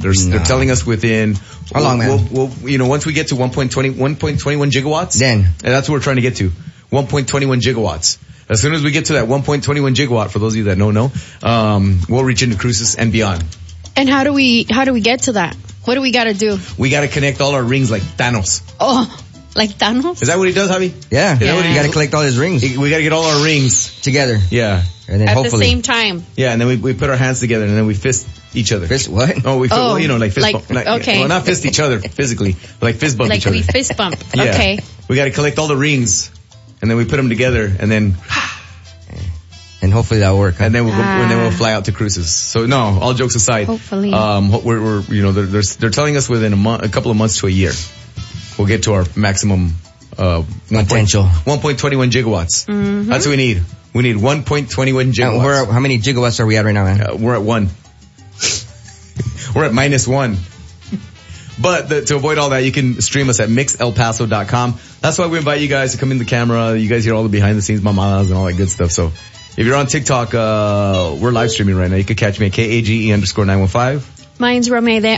They're telling us within how long, man? We'll, once we get to 1.21 gigawatts, then and that's what we're trying to get to, 1.21 gigawatts. As soon as we get to that 1.21 gigawatt, for those of you that don't know, we'll reach into Cruces and beyond. And how do we get to that? What do we got to do? We got to connect all our rings like Thanos. Oh, like Thanos? Is that what he does, Javi? Yeah. You got to collect all his rings. We got to get all our rings together. Yeah. And then at hopefully. the same time. Yeah, and then we put our hands together and then we fist each other. Fist what? Oh, like fist bump. Okay. Well, not fist each other physically, but like fist bump each other. Like we fist bump. Yeah. Okay. We got to collect all the rings and then we put them together and then and hopefully that'll work. Huh? And then we'll fly out to Cruces. So no, all jokes aside. Hopefully. We're they're telling us within a couple of months to a year, we'll get to our maximum, potential. 1.21 gigawatts. Mm-hmm. That's what we need. We need 1.21 gigawatts. How many gigawatts are we at right now, man? We're at 1. We're at -1. But to avoid all that, you can stream us at mixelpaso.com. That's why we invite you guys to come in the camera. You guys hear all the behind the scenes mamadas and all that good stuff. So if you're on TikTok, we're live streaming right now. You can catch me at KAGE_915. Mine's Romayde,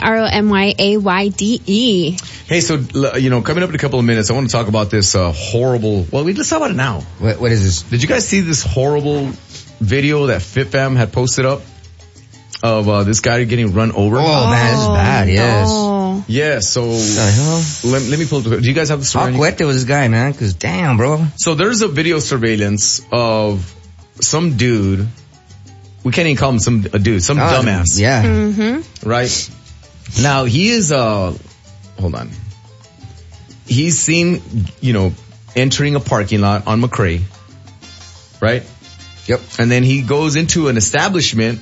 ROMYAYDE. Hey, so, coming up in a couple of minutes, I want to talk about this horrible, let's talk about it now. What is this? Did you guys see this horrible video that FitFam had posted up of this guy getting run over? Oh man, this is bad, yes. No. Yeah, so, let me pull it. Do you guys have the story? How quick was this guy, man? Cause damn, bro. So there's a video surveillance of some dude. We can't even call him some dumbass. Yeah. Mm-hmm. Right? Now, he is, hold on. He's seen, entering a parking lot on McRae. Right? Yep. And then he goes into an establishment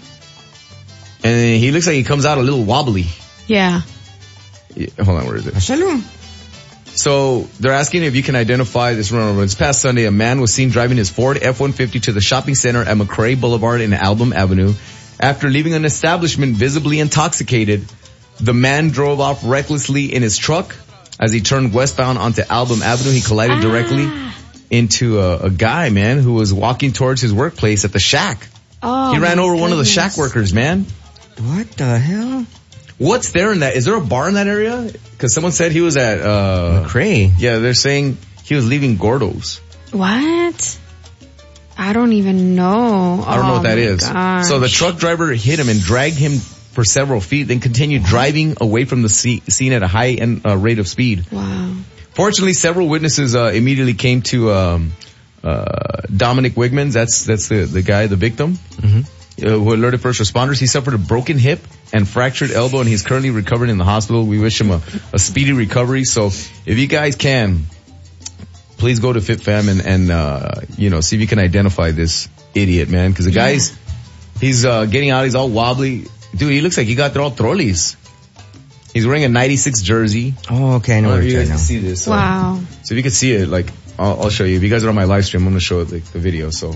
and he looks like he comes out a little wobbly. Yeah. Hold on, where is it? Shalom. So they're asking if you can identify this run over. This past Sunday, a man was seen driving his Ford F-150 to the shopping center at McRae Boulevard and Album Avenue. After leaving an establishment visibly intoxicated, the man drove off recklessly in his truck. As he turned westbound onto Album Avenue, he collided directly into a guy, man, who was walking towards his workplace at the Shack. Oh, he ran over one of the Shack workers, man. What the hell? What's there in that? Is there a bar in that area? Because someone said he was at McRae. Yeah, they're saying he was leaving Gordo's. What? I don't even know. I don't know what that is. Gosh. So the truck driver hit him and dragged him for several feet, then continued driving away from the scene at a high rate of speed. Wow. Fortunately, several witnesses immediately came to Dominic Wigmans. That's the guy, the victim. Mm-hmm. Who alerted first responders. He suffered a broken hip and fractured elbow, and he's currently recovering in the hospital. We wish him a speedy recovery. So if you guys can, please go to FitFam and see if you can identify this idiot, man. Because the guy's, he's getting out, he's all wobbly. Dude, he looks like he got through all trolleys. He's wearing a 96 jersey. Oh, okay, I know what you you're guys now. can see this. Wow. So if you can see it, I'll show you. If you guys are on my live stream, I'm going to show the video. So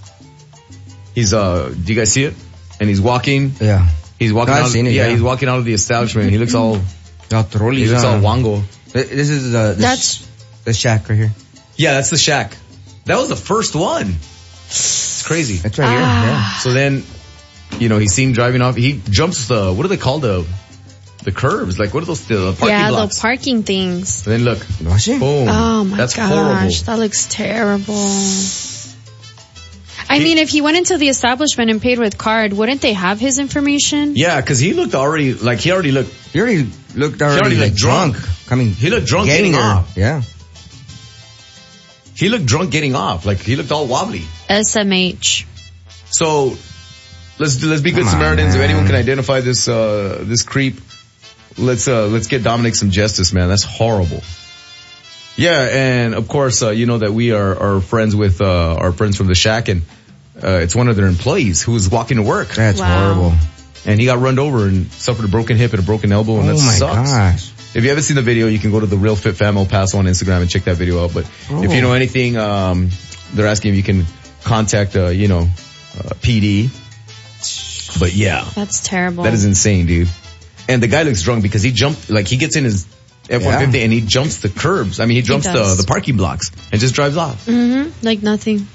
he's, do you guys see it? And he's walking. Yeah. He's walking I've out. seen it, He's walking out of the establishment. He looks all, he looks all This wango. is the Shack right here. Yeah, that's the Shack. That was the first one. It's crazy. That's right here. Yeah. So then, he's seen driving off. He jumps what do they call the curbs? Like, what are those, the parking blocks? The parking things. And then look. Boom. Oh my That's gosh. horrible. That looks terrible. I mean, if he went into the establishment and paid with card, wouldn't they have his information? Yeah, cause he looked already, he already looked drunk. He looked drunk getting getting there. off. Yeah. He looked drunk getting off. Like, he looked all wobbly. SMH. So, let's be good Samaritans. If anyone can identify this creep, let's get Dominic some justice, man. That's horrible. Yeah, and of course, you know that we are friends with, our friends from the Shack, and, it's one of their employees who was walking to work. That's horrible. And he got run over and suffered a broken hip and a broken elbow, and that sucks. Gosh. If you haven't seen the video, you can go to the Real Fit Fam El Paso on Instagram and check that video out. But if you know anything, they're asking if you can contact, PD. But yeah. That's terrible. That is insane, dude. And the guy looks drunk because he jumped, he gets in his F-150 and he jumps the curbs. I mean, he jumps the parking blocks and just drives off. Mm-hmm. Like nothing.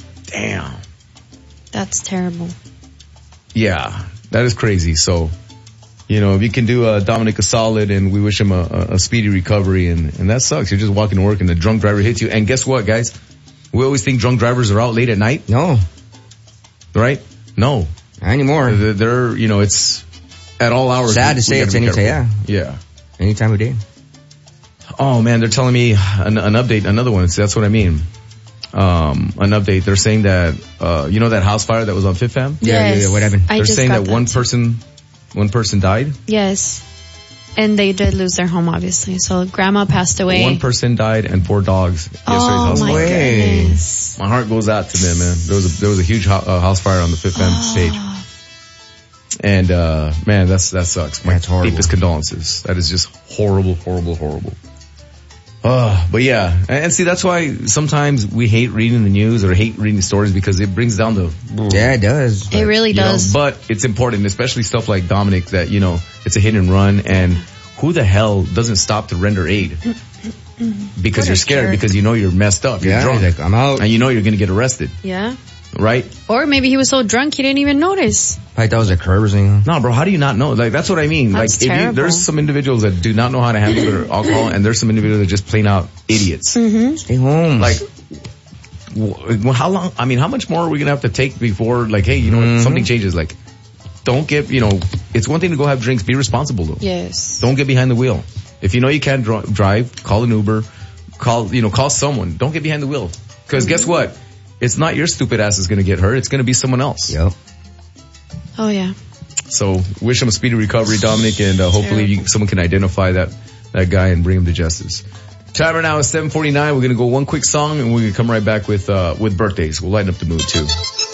if you can do Dominic a solid, and we wish him a speedy recovery, and that sucks. You're just walking to work and the drunk driver hits you. And guess what, guys? We always think drunk drivers are out late at night. No. Right? No. Not anymore. They're it's at all hours. Sad to say it's any time. Yeah. Any time of day. Oh man, they're telling me an update, another one. So that's what I mean. An update. They're saying that, that house fire that was on Fifth Fam? Yes. Yeah, what happened? I They're just saying got that one person died? Yes. And they did lose their home, obviously. So grandma passed away. One person died and 4 dogs. Oh my goodness. My heart goes out to them, man. There was a huge house fire on the Fifth Fam stage. And, man, that sucks. My That's horrible. deepest condolences. That is just horrible, horrible, horrible. But yeah, and see, that's why sometimes we hate reading the news or hate reading the stories, because it brings down the... Yeah, it does. It really does. But it's important, especially stuff like Dominic, that, it's a hit and run, and who the hell doesn't stop to render aid? Because you're scared, because you're messed up. You're drunk. He's like, I'm out. And you're going to get arrested. Yeah. Right? Or maybe he was so drunk he didn't even notice. I thought it was a curb or something. No, bro, how do you not know? Like, that's what I mean. That's like, terrible. there's some individuals that do not know how to handle their alcohol, and there's some individuals that are just plain out idiots. Mm-hmm. Stay home. Like, how long, how much more are we going to have to take before, like, hey, what, something changes? Like, don't get, it's one thing to go have drinks, be responsible though. Yes. Don't get behind the wheel. If you know you can't drive, call an Uber, call someone. Don't get behind the wheel. Because guess what? It's not your stupid ass is going to get hurt. It's going to be someone else. Yep. Oh yeah. So wish him a speedy recovery, Dominic, and hopefully someone can identify that guy and bring him to justice. Time right now is 7:49. We're going to go one quick song, and we're going to come right back with birthdays. We'll lighten up the mood too.